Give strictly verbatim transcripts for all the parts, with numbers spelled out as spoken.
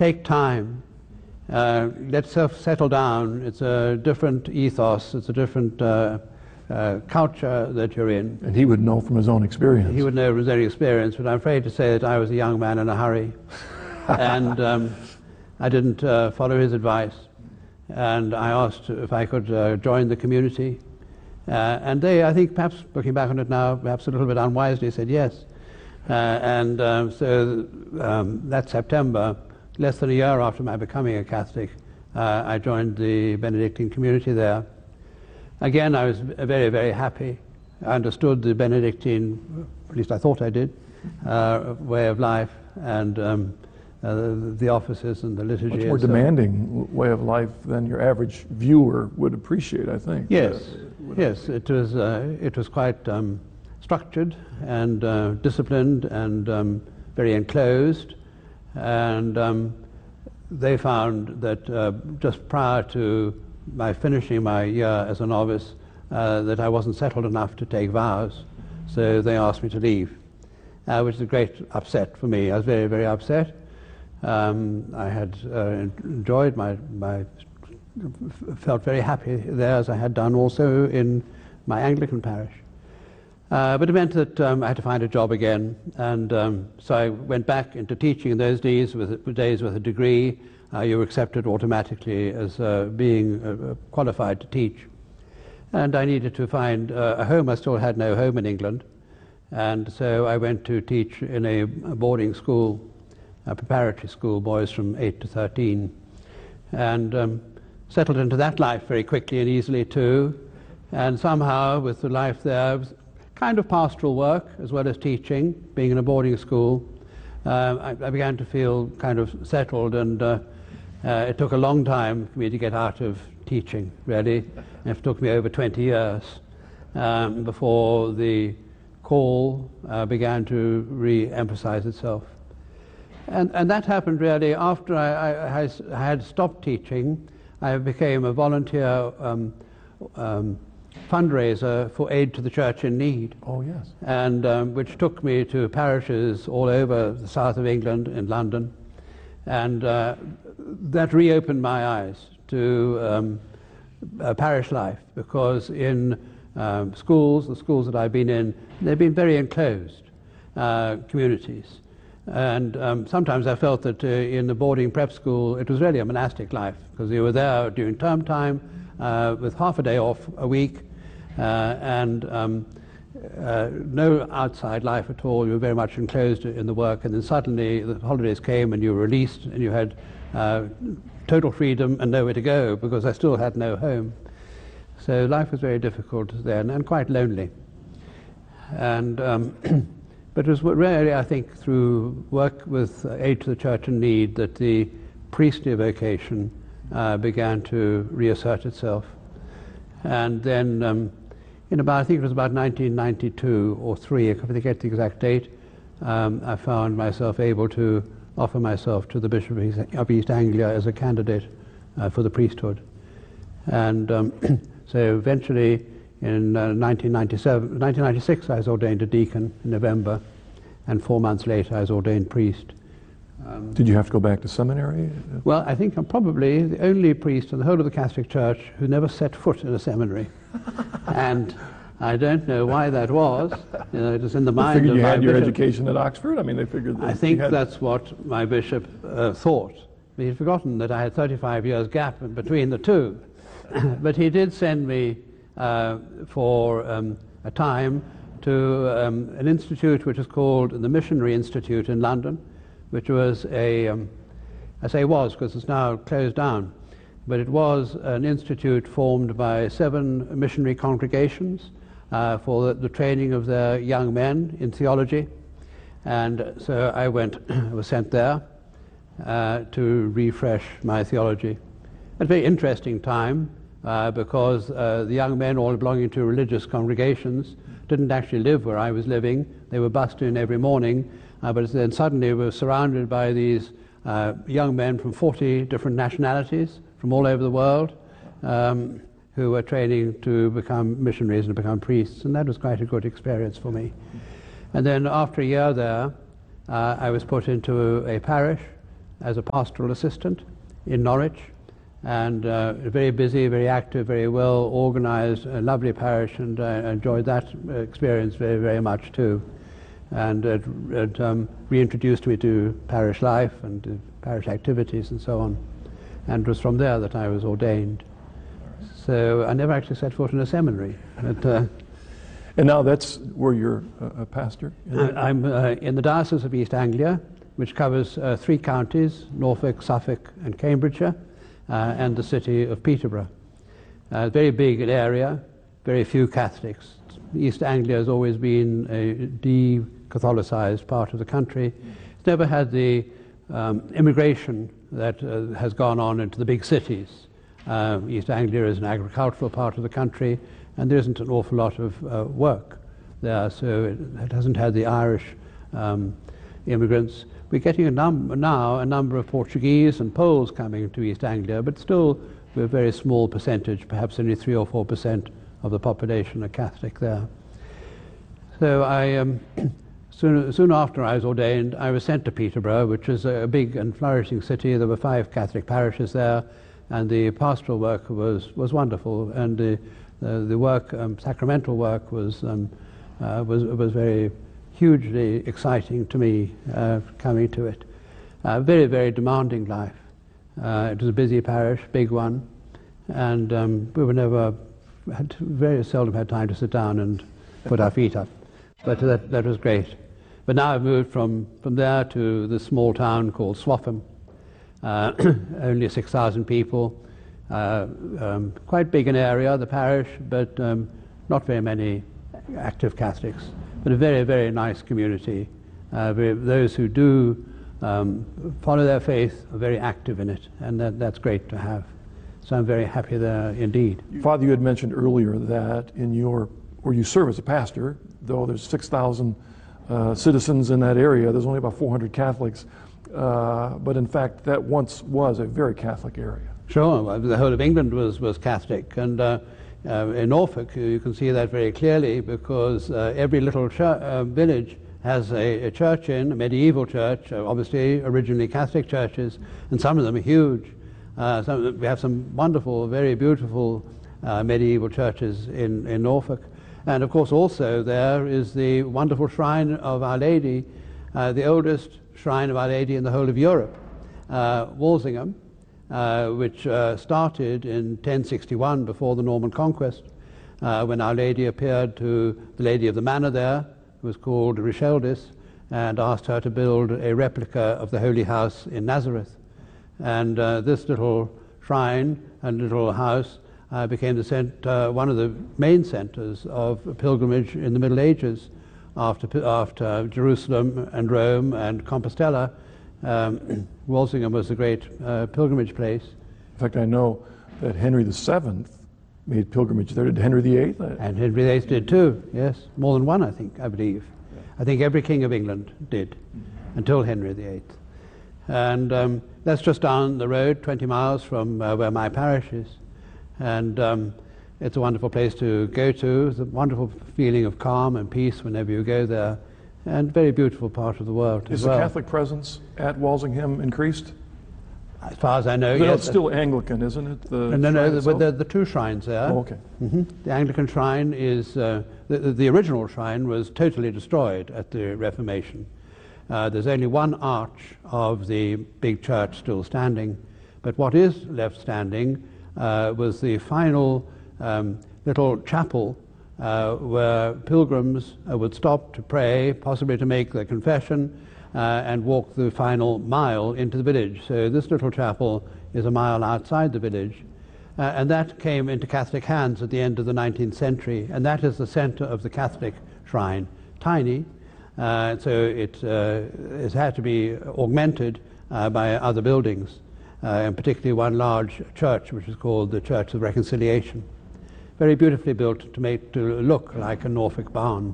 take time, uh, let yourself settle down. It's a different ethos, it's a different uh, uh, culture that you're in. And he would know from his own experience. He would know from his own experience, but I'm afraid to say that I was a young man in a hurry. and um, I didn't uh, follow his advice. And I asked if I could uh, join the community. Uh, and they, I think, perhaps looking back on it now, perhaps a little bit unwisely, said yes. Uh, and um, so um, that September, less than a year after my becoming a Catholic, uh, I joined the Benedictine community there. Again, I was very, very happy. I understood the Benedictine, at least I thought I did, uh, way of life, and um, uh, the, the offices and the liturgy. Much more so demanding way of life than your average viewer would appreciate, I think. Yes, uh, yes, it was, uh, it was quite um, structured and uh, disciplined and um, very enclosed. And um, they found that uh, just prior to my finishing my year as a novice, uh, that I wasn't settled enough to take vows. So they asked me to leave, uh, which is a great upset for me. I was very, very upset. Um, I had uh, enjoyed my, my, felt very happy there, as I had done also in my Anglican parish. Uh, but it meant that um, I had to find a job again, and um, so I went back into teaching in those days with, days with a degree. Uh, you were accepted automatically as uh, being uh, qualified to teach. And I needed to find uh, a home. I still had no home in England, and so I went to teach in a, a boarding school, a preparatory school, boys from eight to thirteen, and um, settled into that life very quickly and easily too. And somehow, with the life there, kind of pastoral work as well as teaching, being in a boarding school, uh, I, I began to feel kind of settled, and uh, uh, it took a long time for me to get out of teaching, really. It took me over twenty years um, before the call uh, began to re-emphasize itself. And, and that happened really after I, I, I had stopped teaching. I became a volunteer um, um, fundraiser for Aid to the Church in Need. Oh, yes. And um, which took me to parishes all over the south of England, in London. And uh, that reopened my eyes to um, uh, parish life, because in um, schools, the schools that I've been in, they've been very enclosed uh, communities. And um, sometimes I felt that uh, in the boarding prep school, it was really a monastic life, because you were there during term time uh, with half a day off a week, uh, and um, uh, no outside life at all. You were very much enclosed in the work, and then suddenly the holidays came and you were released, and you had uh, total freedom and nowhere to go, because I still had no home. So life was very difficult then, and quite lonely. And um, but it was really, I think, through work with Aid to the Church in Need that the priestly vocation uh, began to reassert itself. And then um, in about, I think it was about nineteen ninety-two or three, I can't forget the exact date, um, I found myself able to offer myself to the Bishop of East Anglia as a candidate uh, for the priesthood. And um, so eventually, in uh, nineteen ninety-seven, nineteen ninety-six, I was ordained a deacon in November, and four months later, I was ordained priest. Um, Did you have to go back to seminary? well, I think I'm probably the only priest in the whole of the Catholic Church who never set foot in a seminary. And I don't know why that was. You know, it was in the mind They figured of you my had your bishop. education at Oxford? I mean, they figured that I think you had... that's what my bishop uh, thought. He had forgotten that I had thirty-five years gap in between the two. But he did send me uh, for um, a time to um, an institute which is called the Missionary Institute in London, which was a, um, I say was because it's now closed down, but it was an institute formed by seven missionary congregations uh, for the, the training of their young men in theology. And so I went, was sent there uh, to refresh my theology. At a very interesting time, uh, because uh, the young men, all belonging to religious congregations, didn't actually live where I was living. They were bussed in every morning, uh, but then suddenly we were surrounded by these uh, young men from forty different nationalities from all over the world, um, who were training to become missionaries and become priests, and that was quite a good experience for me. And then after a year there, uh, I was put into a, a parish as a pastoral assistant in Norwich, and uh, very busy, very active, very well organized, a lovely parish, and I enjoyed that experience very, very much too. And it, it um, reintroduced me to parish life and uh, parish activities and so on. And it was from there that I was ordained. So I never actually set foot in a seminary. But, uh, and now that's where you're a, a pastor? I'm uh, in the Diocese of East Anglia, which covers uh, three counties, Norfolk, Suffolk and Cambridgeshire, uh, and the city of Peterborough. Uh, very big area, very few Catholics. East Anglia has always been a de-Catholicized part of the country. It's never had the um, immigration that uh, has gone on into the big cities. Uh, East Anglia is an agricultural part of the country, and there isn't an awful lot of uh, work there, so it, it hasn't had the Irish um, immigrants. We're getting a num now a number of Portuguese and Poles coming to East Anglia, but still we're a very small percentage, perhaps only three or four percent of the population are Catholic there. So I, um, soon, soon after I was ordained, I was sent to Peterborough, which is a big and flourishing city. There were five Catholic parishes there, and the pastoral work was, was wonderful, and the, the, the work, um, sacramental work was, um, uh, was, was very hugely exciting to me uh, coming to it. Uh, very, very demanding life. Uh, it was a busy parish, big one, and um, we were never had very seldom had time to sit down and put our feet up, but that, that was great. But now I've moved from, from there to this small town called Swaffham, uh, only six thousand people, uh, um, quite big an area, the parish, but um, not very many active Catholics, but a very, very nice community. Uh, very, those who do um, follow their faith are very active in it, and that, that's great to have. So I'm very happy there indeed. Father, you had mentioned earlier that in your, where you serve as a pastor, though there's six thousand uh, citizens in that area, there's only about four hundred Catholics, uh, but in fact that once was a very Catholic area. Sure, the whole of England was, was Catholic, and uh, uh, in Norfolk you can see that very clearly, because uh, every little uh, village has a, a church in, a medieval church, uh, obviously originally Catholic churches, and some of them are huge. Uh, some, we have some wonderful, very beautiful uh, medieval churches in, in Norfolk. And of course also there is the wonderful shrine of Our Lady, uh, the oldest shrine of Our Lady in the whole of Europe, uh, Walsingham, uh, which uh, started in ten sixty-one before the Norman Conquest, uh, when Our Lady appeared to the Lady of the Manor there, who was called Richeldis, and asked her to build a replica of the Holy House in Nazareth. And uh, this little shrine and little house uh, became the cent uh, one of the main centers of pilgrimage in the Middle Ages. After, after Jerusalem and Rome and Compostela, um, Walsingham was a great uh, pilgrimage place. In fact, I know that Henry the Seventh made pilgrimage there. Did Henry the Eighth? And Henry the Eighth did too, yes. More than one, I think, I believe. Yeah. I think every king of England did, mm-hmm. until Henry the Eighth. And um, that's just down the road, twenty miles from uh, where my parish is. And um, it's a wonderful place to go to. It's a wonderful feeling of calm and peace whenever you go there. And a very beautiful part of the world Is as the well. Catholic presence at Walsingham increased? As far as I know, but yes. It's still Anglican, isn't it? The no, no, the, the, the two shrines there. Oh, okay. Mm-hmm. The Anglican shrine is, uh, the, the original shrine was totally destroyed at the Reformation. Uh, there's only one arch of the big church still standing, but what is left standing uh, was the final um, little chapel uh, where pilgrims uh, would stop to pray, possibly to make their confession, uh, and walk the final mile into the village. So this little chapel is a mile outside the village, uh, and that came into Catholic hands at the end of the nineteenth century, and that is the center of the Catholic shrine. Tiny, Uh, so it uh, has had to be augmented uh, by other buildings, uh, and particularly one large church, which is called the Church of Reconciliation. Very beautifully built to make to look like a Norfolk barn,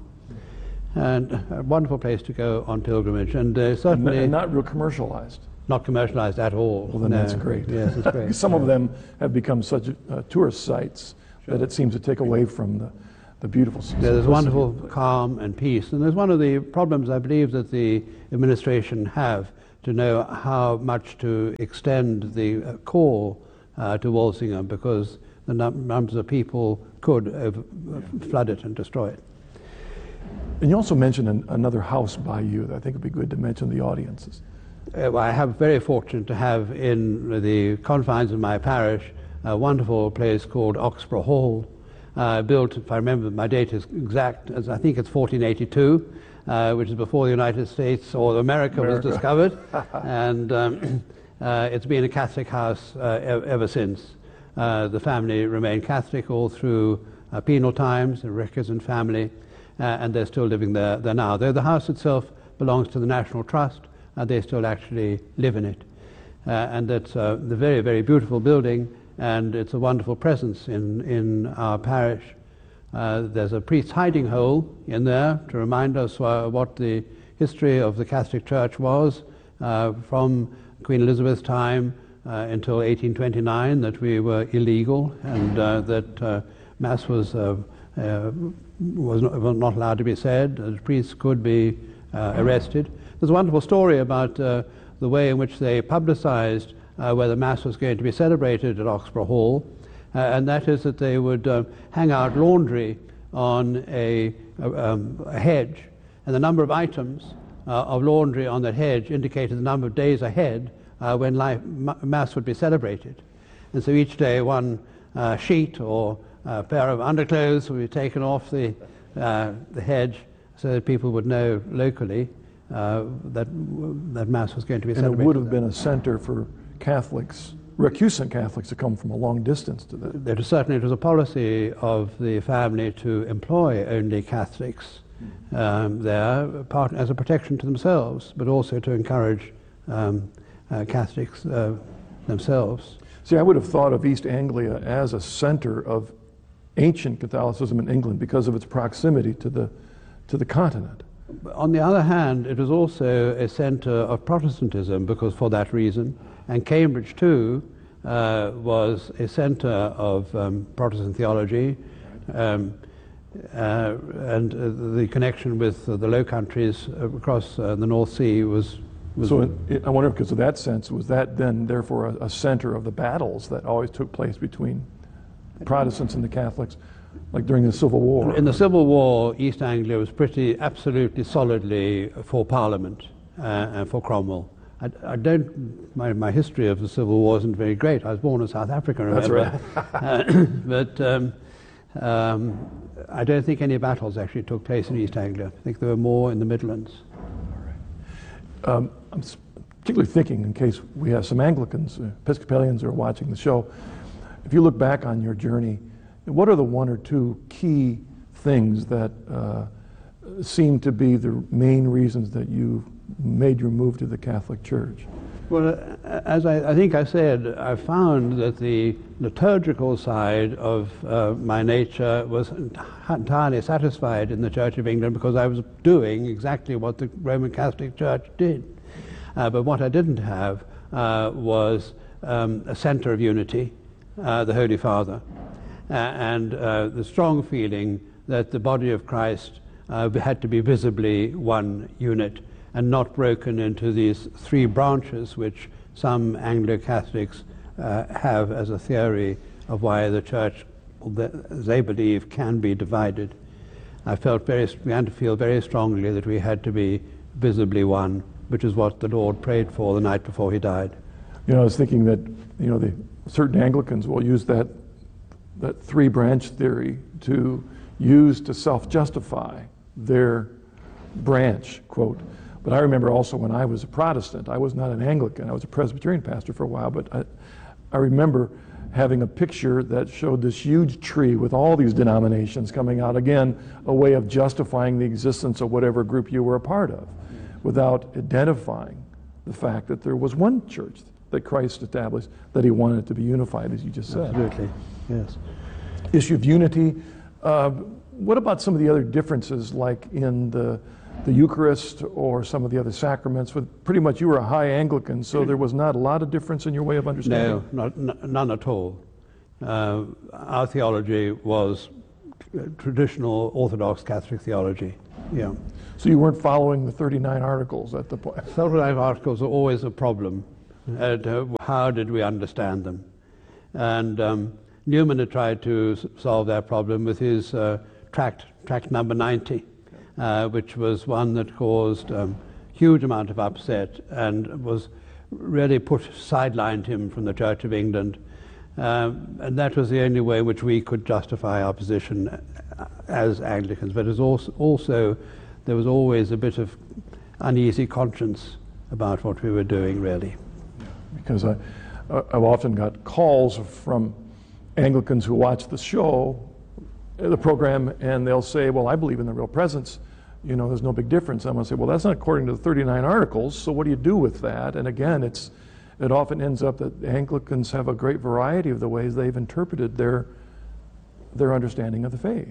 and a wonderful place to go on pilgrimage. And uh, certainly and not real commercialized. Not commercialized at all. Well, then no. that's great. Yes, it's great. Some of them have become such uh, tourist sites sure. that it seems to take away from the. The beautiful yeah, there's wonderful calm and peace, and there's one of the problems I believe that the administration have to know how much to extend the uh, call uh, to Walsingham, because the num numbers of people could over, uh, flood it and destroy it. And you also mentioned an, another house by you that I think would be good to mention to the audiences. Uh, well, I have very fortunate to have in the confines of my parish a wonderful place called Oxborough Hall, uh, built, if I remember my date is exact, as I think it's fourteen eighty-two, uh, which is before the United States or America, America. was discovered, and um, uh, it's been a Catholic house uh, ev ever since. Uh, the family remained Catholic all through uh, penal times, the Rickerson family, uh, and they're still living there, there now. Though the house itself belongs to the National Trust, uh, they still actually live in it. Uh, and it's uh, the very, very beautiful building, and it's a wonderful presence in, in our parish. Uh, there's a priest's hiding hole in there to remind us uh, what the history of the Catholic Church was uh, from Queen Elizabeth's time uh, until eighteen twenty-nine, that we were illegal, and uh, that uh, Mass was, uh, uh, was, not, was not allowed to be said, that priests could be uh, arrested. There's a wonderful story about uh, the way in which they publicized uh, whether Mass was going to be celebrated at Oxborough Hall, uh, and that is that they would uh, hang out laundry on a, a, um, a hedge, and the number of items uh, of laundry on that hedge indicated the number of days ahead uh, when life, Mass would be celebrated. And so each day one uh, sheet or a pair of underclothes would be taken off the, uh, the hedge so that people would know locally uh, that, that Mass was going to be and celebrated. And it would have been a center for Catholics, recusant Catholics, to come from a long distance to that. There was certainly, it was a policy of the family to employ only Catholics um, there, part, as a protection to themselves, but also to encourage um, uh, Catholics uh, themselves. See, I would have thought of East Anglia as a center of ancient Catholicism in England because of its proximity to the, to the continent. On the other hand, it was also a center of Protestantism because for that reason, and Cambridge too uh, was a center of um, Protestant theology, um, uh, and uh, the connection with uh, the Low Countries across uh, the North Sea was... was so it, I wonder, because of that sense, was that then therefore a, a center of the battles that always took place between Protestants and the Catholics, like during the Civil War? In the Civil War, East Anglia was pretty absolutely solidly for Parliament uh, and for Cromwell. I, I don't, my, my history of the Civil War isn't very great. I was born in South Africa, remember? That's right. uh, but um, um, I don't think any battles actually took place in East Anglia. I think there were more in the Midlands. All right. Um, I'm particularly thinking, in case we have some Anglicans, uh, Episcopalians who are watching the show, if you look back on your journey, what are the one or two key things that uh, seem to be the main reasons that you made your move to the Catholic Church? Well, uh, as I, I think I said, I found that the liturgical side of uh, my nature was entirely satisfied in the Church of England because I was doing exactly what the Roman Catholic Church did. Uh, but what I didn't have uh, was um, a center of unity, uh, the Holy Father, uh, and uh, the strong feeling that the body of Christ uh, had to be visibly one unit and not broken into these three branches which some Anglo-Catholics uh, have as a theory of why the church, they believe, can be divided. I felt very, began to feel very strongly that we had to be visibly one, which is what the Lord prayed for the night before he died. You know, I was thinking that, you know, the certain Anglicans will use that, that three-branch theory to use to self-justify their branch, quote. But I remember also when I was a Protestant, I was not an Anglican, I was a Presbyterian pastor for a while, but I, I remember having a picture that showed this huge tree with all these denominations coming out, again, a way of justifying the existence of whatever group you were a part of, without identifying the fact that there was one church that Christ established, that he wanted to be unified, as you just said. Absolutely, yes. Issue of unity. Uh, what about some of the other differences, like in the the Eucharist or some of the other sacraments? With pretty much you were a high Anglican, so there was not a lot of difference in your way of understanding? No, not, n none at all. Uh, our theology was traditional Orthodox Catholic theology. Yeah. So you weren't following the thirty-nine articles at the point? thirty-nine articles are always a problem. And, uh, how did we understand them? And um, Newman had tried to s- solve that problem with his uh, tract, tract number ninety, uh, which was one that caused um, huge amount of upset and was really put, sidelined him from the Church of England. Um, and that was the only way in which we could justify our position as Anglicans. But it was also, also, there was always a bit of uneasy conscience about what we were doing, really. Because I, I've often got calls from Anglicans who watch the show, the program, and they'll say, well, I believe in the real presence. You know, there's no big difference. I'm going to say, well, that's not according to the thirty-nine articles, so what do you do with that? And again, it's it often ends up that Anglicans have a great variety of the ways they've interpreted their their understanding of the faith.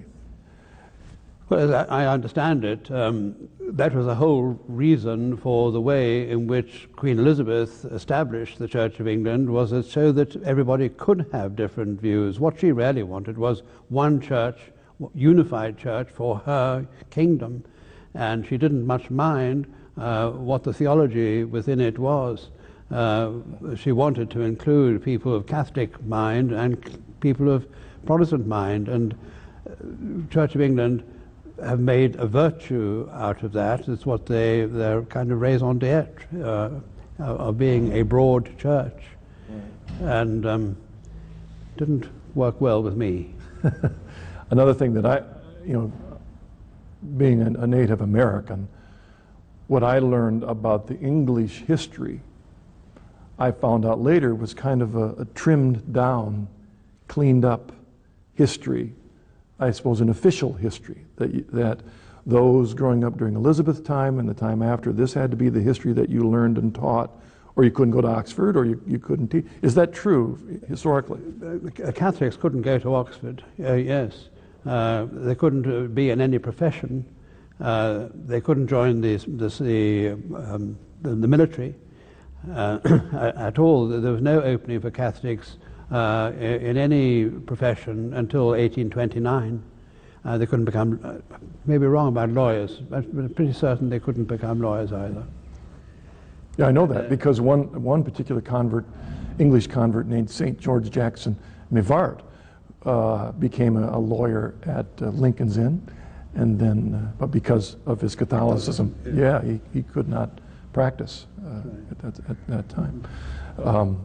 Well, as I understand it, um, that was the whole reason for the way in which Queen Elizabeth established the Church of England, was it so that everybody could have different views. What she really wanted was one church, unified church for her kingdom, and she didn't much mind uh, what the theology within it was. Uh, she wanted to include people of Catholic mind and c- people of Protestant mind, and uh, Church of England have made a virtue out of that. It's what they, their kind of raison d'etre, uh, of being a broad church. And um, didn't work well with me. Another thing that I, you know, being a, a Native American, what I learned about the English history, I found out later was kind of a, a trimmed down, cleaned up history, I suppose an official history, that you, that those growing up during Elizabeth's time and the time after, this had to be the history that you learned and taught, or you couldn't go to Oxford, or you, you couldn't teach. Is that true historically? Uh, Catholics couldn't go to Oxford, uh, yes. Uh, they couldn't uh, be in any profession. Uh, they couldn't join the, the, the, um, the, the military uh, at all. There was no opening for Catholics uh, in any profession until eighteen twenty-nine. Uh, they couldn't become, uh, maybe wrong about lawyers, but I'm pretty certain they couldn't become lawyers either. Yeah, I know that because one one particular convert, English convert named Saint George Jackson Mivart, uh, became a, a lawyer at uh, Lincoln's Inn, and then, uh, but because of his Catholicism, yeah, he, he could not practice uh, at, that, at that time. Um,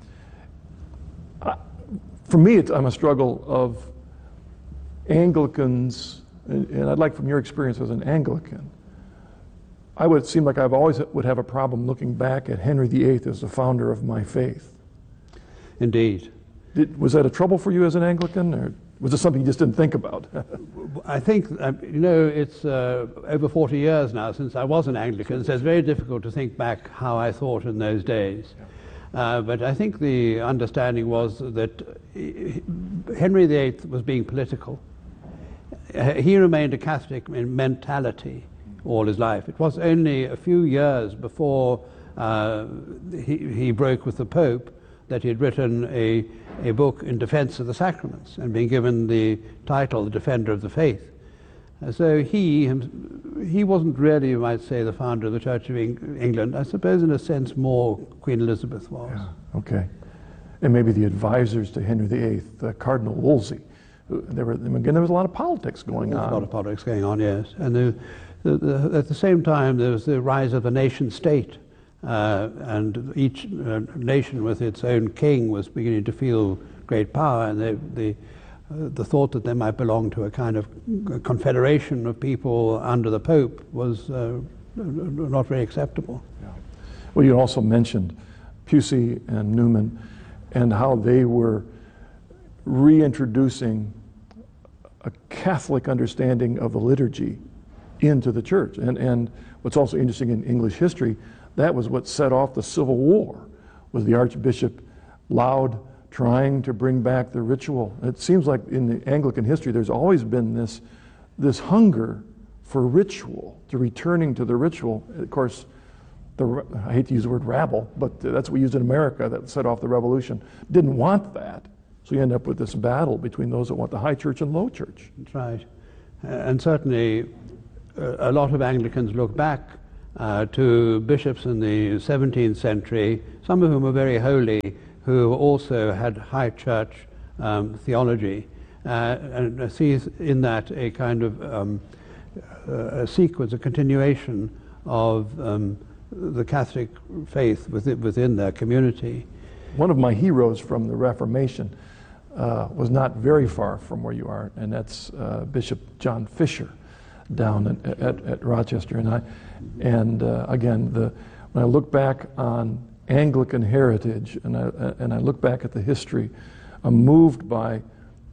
I, for me, it's, I'm a struggle of Anglicans, and, and I'd like from your experience as an Anglican, I would seem like I've always would have a problem looking back at Henry the Eighth as the founder of my faith. Indeed. Did, was that a trouble for you as an Anglican, or was it something you just didn't think about? I think, um, you know, it's uh, over forty years now since I was an Anglican, so it's very difficult to think back how I thought in those days. Uh, but I think the understanding was that Henry the Eighth was being political. Uh, he remained a Catholic in mentality all his life. It was only a few years before uh, he, he broke with the Pope that he had written a, a book in defense of the sacraments and been given the title, The Defender of the Faith. Uh, so he, he wasn't really, you might say, the founder of the Church of Eng- England. I suppose in a sense more Queen Elizabeth was. Yeah, okay. And maybe the advisors to Henry the Eighth, uh, Cardinal Wolsey. There were, again, there was a lot of politics going There was on. a lot of politics going on, yes. And the, the, the, at the same time, there was the rise of the nation state. Uh, and each uh, nation with its own king was beginning to feel great power, and they, the, uh, the thought that they might belong to a kind of confederation of people under the Pope was uh, not very acceptable. Yeah. Well, you also mentioned Pusey and Newman and how they were reintroducing a Catholic understanding of the liturgy into the church. And, and what's also interesting in English history, that was what set off the Civil War, was the Archbishop Laud trying to bring back the ritual. It seems like in the Anglican history there's always been this, this hunger for ritual, to returning to the ritual. Of course, the, I hate to use the word rabble, but that's what we used in America that set off the revolution. Didn't want that. So you end up with this battle between those that want the high church and low church. That's right. Uh, and certainly a lot of Anglicans look back uh, to bishops in the seventeenth century, some of whom were very holy, who also had high church um, theology, uh, and sees in that a kind of um, a sequence, a continuation of um, the Catholic faith within, within their community. One of my heroes from the Reformation uh, was not very far from where you are, and that's uh, Bishop John Fisher down in, at, at Rochester. And I, and uh, again, the, when I look back on Anglican heritage, and I, and I look back at the history, I'm moved by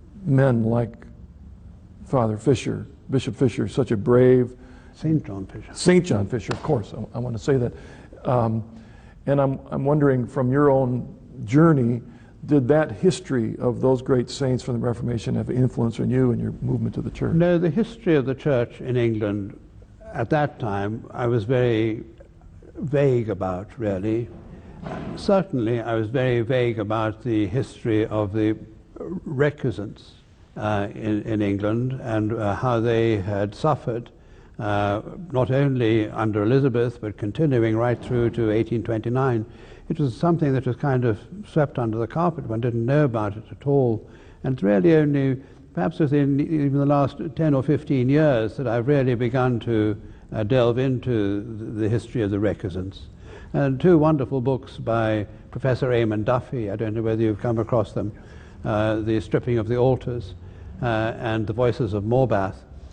men like Father Fisher, Bishop Fisher, such a brave, Saint John Fisher. Saint John Fisher, of course, I, I want to say that. Um, and I'm, I'm wondering, from your own journey, did that history of those great saints from the Reformation have influence on you and your movement to the church? No, the history of the church in England at that time I was very vague about, really. Certainly I was very vague about the history of the recusants uh, in, in England and uh, how they had suffered, uh, not only under Elizabeth, but continuing right through to eighteen twenty-nine. It was something that was kind of swept under the carpet. One didn't know about it at all. And it's really only, perhaps within even the last ten or fifteen years, that I've really begun to uh, delve into the history of the recusants. And two wonderful books by Professor Eamon Duffy, I don't know whether you've come across them, uh, The Stripping of the Altars uh, and The Voices of Morbath,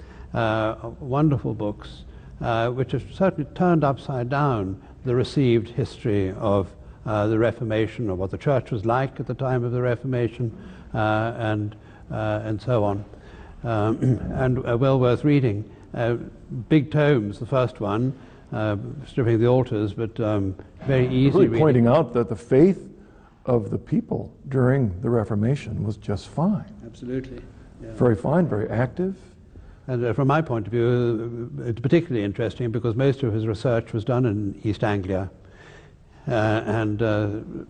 uh, wonderful books, uh, which have certainly turned upside down the received history of uh, the Reformation, or what the church was like at the time of the Reformation, uh, and, uh, and so on, um, and uh, well worth reading. Uh, big tomes, the first one, Uh, Stripping the Altars, but um, very easy really reading. Pointing out that the faith of the people during the Reformation was just fine. Absolutely. Yeah. Very fine, very active. And uh, from my point of view, uh, it's particularly interesting because most of his research was done in East Anglia. Uh, and uh,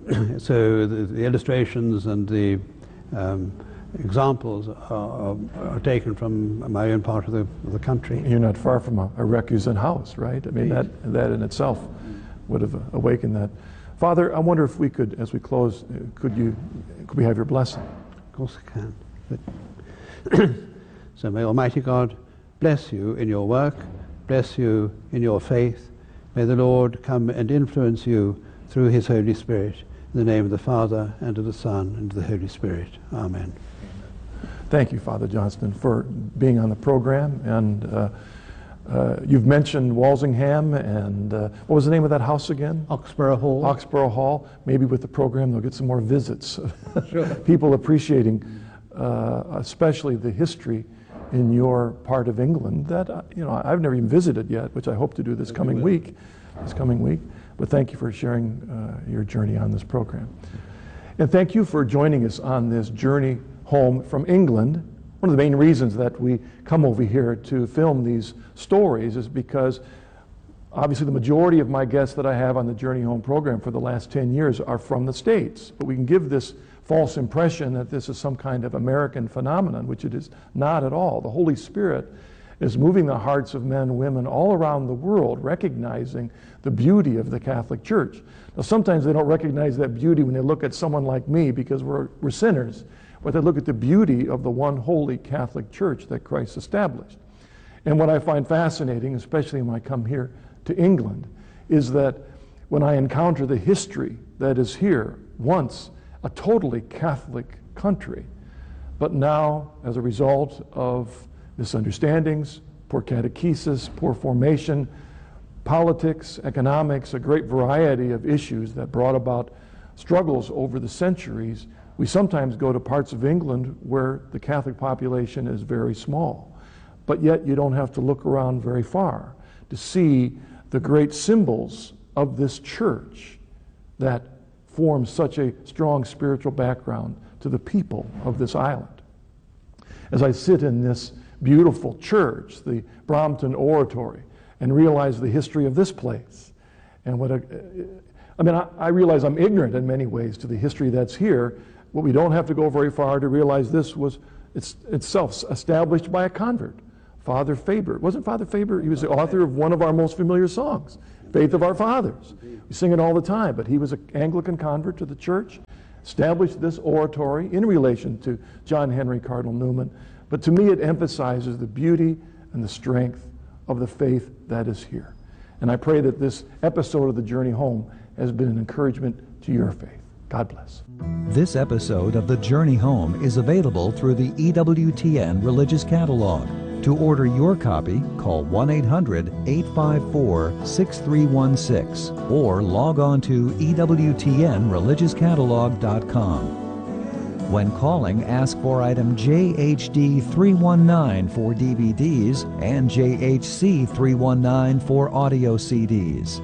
so the, the illustrations and the um, examples are, are taken from my own part of the, of the country. You're not far from a, a recusant house, right? I mean, that, that in itself would have awakened that. Father, I wonder if we could, as we close, uh, could you, could we have your blessing? Of course I can. But so may Almighty God bless you in your work, bless you in your faith. May the Lord come and influence you through his Holy Spirit. In the name of the Father, and of the Son, and of the Holy Spirit. Amen. Thank you, Father Johnston, for being on the program. And uh, uh, you've mentioned Walsingham, and uh, what was the name of that house again? Oxborough Hall. Oxborough Hall. Maybe with the program they'll get some more visits. Sure. People appreciating uh, especially the history in your part of England that, uh, you know, I've never even visited yet, which I hope to do this coming week. This coming week. But thank you for sharing uh, your journey on this program. And thank you for joining us on this journey home from England. One of the main reasons that we come over here to film these stories is because obviously the majority of my guests that I have on the Journey Home program for the last ten years are from the States. But we can give this false impression that this is some kind of American phenomenon, which it is not at all. The Holy Spirit is moving the hearts of men and women all around the world, recognizing the beauty of the Catholic Church. Now, sometimes they don't recognize that beauty when they look at someone like me because we're, we're sinners, but they look at the beauty of the one holy Catholic Church that Christ established. And what I find fascinating, especially when I come here to England, is that when I encounter the history that is here, once a totally Catholic country, but now, as a result of misunderstandings, poor catechesis, poor formation, politics, economics, a great variety of issues that brought about struggles over the centuries, we sometimes go to parts of England where the Catholic population is very small. But yet you don't have to look around very far to see the great symbols of this church that form such a strong spiritual background to the people of this island. As I sit in this beautiful church, the Brompton Oratory, and realize the history of this place. And what a, I mean, I, I realize I'm ignorant in many ways to the history that's here, but we don't have to go very far to realize this was it's, itself established by a convert, Father Faber. Wasn't Father Faber? He was the author of one of our most familiar songs, Faith of Our Fathers. We sing it all the time, but he was an Anglican convert to the church, established this oratory in relation to John Henry Cardinal Newman. But to me, it emphasizes the beauty and the strength of the faith that is here. And I pray that this episode of The Journey Home has been an encouragement to your faith. God bless. This episode of The Journey Home is available through the E W T N Religious Catalog. To order your copy, call one eight hundred, eight five four, six three one six or log on to E W T N religious catalog dot com. When calling, ask for item J H D three one nine for D V Ds and J H C three one nine for audio C Ds.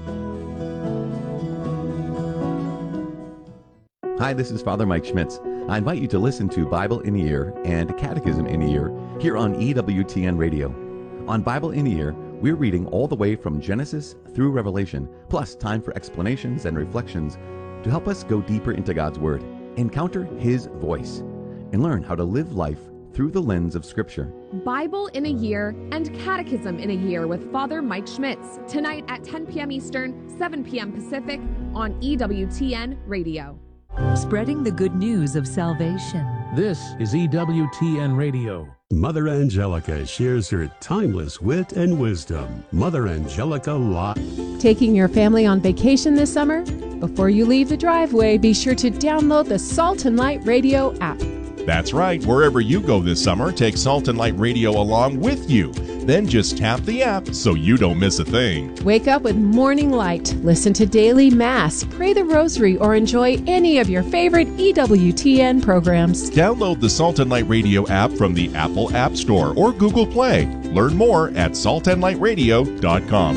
Hi, this is Father Mike Schmitz. I invite you to listen to Bible in a Year and Catechism in a Year here on E W T N Radio. On Bible in a Year, we're reading all the way from Genesis through Revelation, plus time for explanations and reflections to help us go deeper into God's Word, encounter His voice, and learn how to live life through the lens of Scripture. Bible in a Year and Catechism in a Year with Father Mike Schmitz, tonight at ten p.m. Eastern, seven p.m. Pacific on E W T N Radio. Spreading the good news of salvation. This is E W T N Radio. Mother Angelica shares her timeless wit and wisdom. Mother Angelica Live. Taking your family on vacation this summer? Before you leave the driveway, be sure to download the Salt and Light Radio app. That's right. Wherever you go this summer, take Salt and Light Radio along with you. Then just tap the app so you don't miss a thing. Wake up with Morning Light, listen to Daily Mass, pray the Rosary, or enjoy any of your favorite E W T N programs. Download the Salt and Light Radio app from the Apple App Store or Google Play. Learn more at salt and light radio dot com.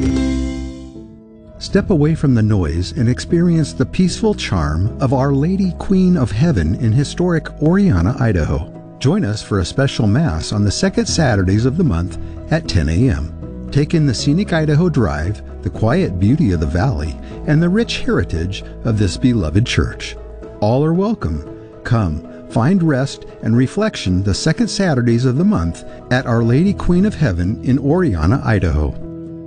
Step away from the noise and experience the peaceful charm of Our Lady Queen of Heaven in historic Oriana, Idaho. Join us for a special Mass on the second Saturdays of the month at ten a.m. Take in the scenic Idaho Drive, the quiet beauty of the valley, and the rich heritage of this beloved church. All are welcome. Come, find rest and reflection the second Saturdays of the month at Our Lady Queen of Heaven in Oriana, Idaho.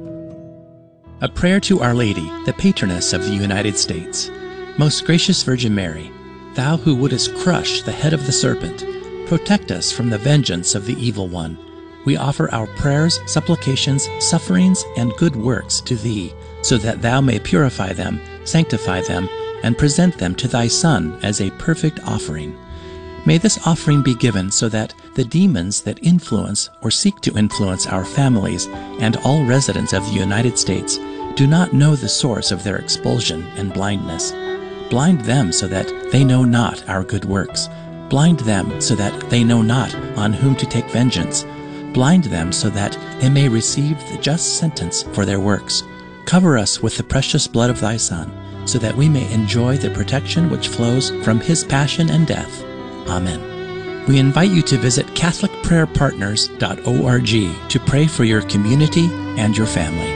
A prayer to Our Lady, the patroness of the United States. Most gracious Virgin Mary, thou who wouldest crush the head of the serpent, protect us from the vengeance of the evil one. We offer our prayers, supplications, sufferings, and good works to thee, so that thou may purify them, sanctify them, and present them to thy Son as a perfect offering. May this offering be given so that the demons that influence or seek to influence our families and all residents of the United States do not know the source of their expulsion and blindness. Blind them so that they know not our good works. Blind them so that they know not on whom to take vengeance. Blind them so that they may receive the just sentence for their works. Cover us with the precious blood of thy Son, so that we may enjoy the protection which flows from his passion and death. Amen. We invite you to visit catholic prayer partners dot org to pray for your community and your family.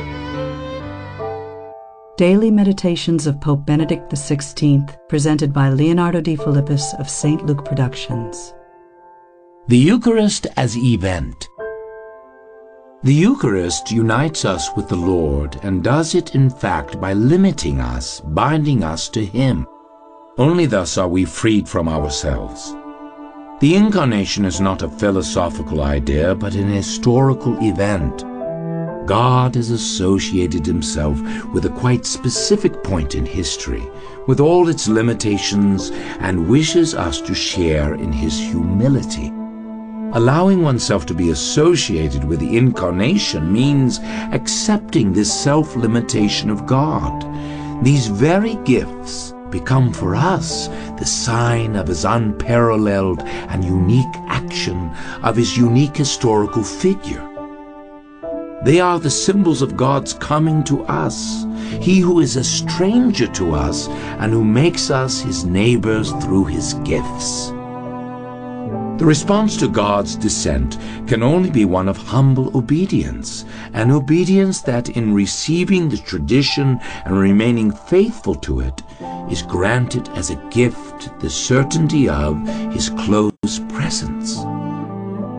Daily Meditations of Pope Benedict the sixteenth, presented by Leonardo de Philippis of Saint Luke Productions. The Eucharist as event. The Eucharist unites us with the Lord and does it in fact by limiting us, binding us to Him. Only thus are we freed from ourselves. The Incarnation is not a philosophical idea, but an historical event. God has associated Himself with a quite specific point in history, with all its limitations, and wishes us to share in His humility. Allowing oneself to be associated with the Incarnation means accepting this self-limitation of God. These very gifts become for us the sign of His unparalleled and unique action, of His unique historical figure. They are the symbols of God's coming to us, He who is a stranger to us and who makes us His neighbors through His gifts. The response to God's descent can only be one of humble obedience, an obedience that in receiving the tradition and remaining faithful to it is granted as a gift the certainty of His close presence.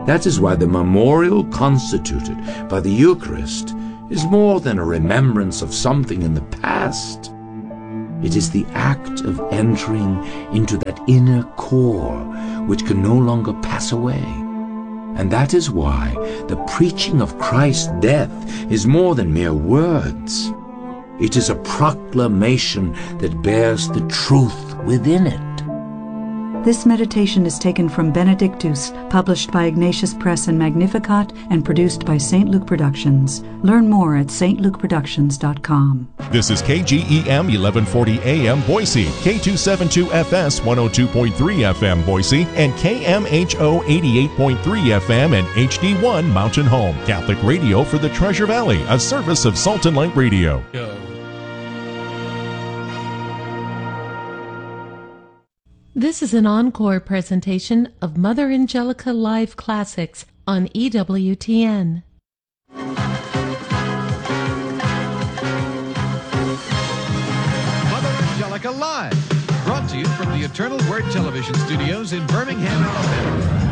That is why the memorial constituted by the Eucharist is more than a remembrance of something in the past. It is the act of entering into that inner core which can no longer pass away. And that is why the preaching of Christ's death is more than mere words. It is a proclamation that bears the truth within it. This meditation is taken from Benedictus, published by Ignatius Press and Magnificat, and produced by Saint Luke Productions. Learn more at s t luke productions dot com. This is K G E M eleven forty A M Boise, K two seventy-two F S one oh two point three F M Boise, and K M H O eighty-eight point three F M and H D one Mountain Home. Catholic radio for the Treasure Valley, a service of Salt and Light Radio. Go. This is an encore presentation of Mother Angelica Live Classics on E W T N. Mother Angelica Live, brought to you from the Eternal Word Television Studios in Birmingham, Alabama.